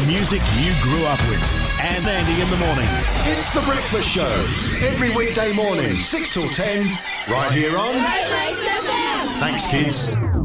Music you grew up with. And Andy in the morning. It's The Breakfast Show. Every weekday morning, 6 till 10, right here on... Thanks, kids.